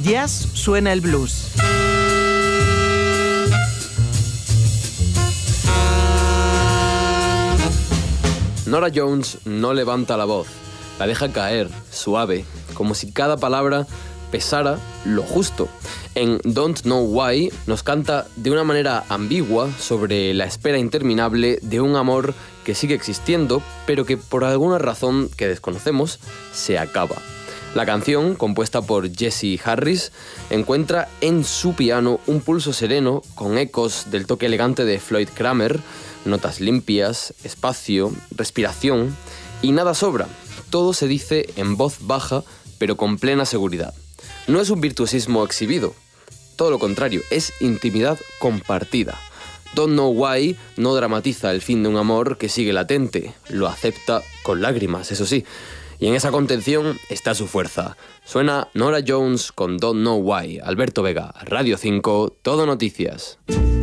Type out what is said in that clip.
jazz suena el blues. Norah Jones no levanta la voz, la deja caer, suave, como si cada palabra pesara lo justo. En Don't Know Why nos canta de una manera ambigua sobre la espera interminable de un amor que sigue existiendo, pero que por alguna razón que desconocemos, se acaba. La canción, compuesta por Jesse Harris, encuentra en su piano un pulso sereno con ecos del toque elegante de Floyd Cramer, notas limpias, espacio, respiración y nada sobra. Todo se dice en voz baja, pero con plena seguridad. No es un virtuosismo exhibido, todo lo contrario, es intimidad compartida. Don't Know Why no dramatiza el fin de un amor que sigue latente, lo acepta con lágrimas, eso sí. Y en esa contención está su fuerza. Suena Norah Jones con Don't Know Why. Alberto Vega, Radio 5, Todo Noticias.